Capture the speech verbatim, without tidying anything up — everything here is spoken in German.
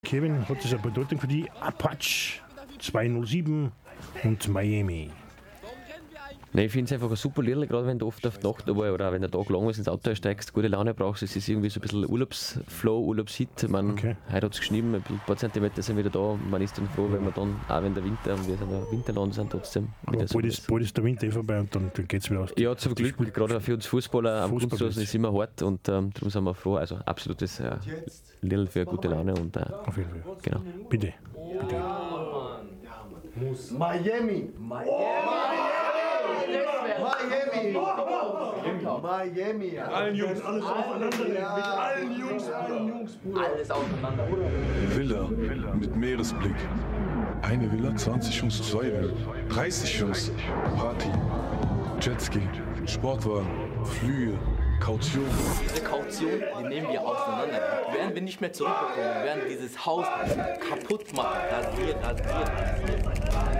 Kevin, hat das eine Bedeutung für die Apache zweihundertsieben und Miami? Nein, ich finde es einfach ein super Lied, gerade wenn du oft auf die Nacht aber, oder wenn der Tag lang ist, ins Auto steigst, gute Laune brauchst. Es ist irgendwie so ein bisschen Urlaubsflow, Urlaubshit. Man, Okay. Heute hat es geschrieben, ein paar Zentimeter sind wieder da. Man ist dann froh, wenn man dann, auch wenn der Winter, und wir sind ja Winterland, sind trotzdem Aber wieder so. bald ist, bald ist der Winter eh vorbei und dann, dann geht es wieder aus. Ja, zum Glück, gerade für uns Fußballer am Fußball Kunstlosen ist immer hart und ähm, darum sind wir froh. Also absolutes äh, Lied für gute Laune. Und, äh, Auf jeden Fall. genau. Bitte. Miami! Miami! Miami! Miami! Allen Jungs, alles aufeinander. Mit allen Jungs, allen Jungs, Bruder. Alles aufeinander. Villa mit Meeresblick. Eine Villa, zwanzig Jungs, zwei Villen, dreißig Jungs, Party, Jetski, Sportwagen, Flüge, Kaution. Diese Kaution, die nehmen wir auseinander. Die werden wir nicht mehr zurückbekommen. Wir werden dieses Haus kaputt machen. Rasiert, rasiert, rasiert.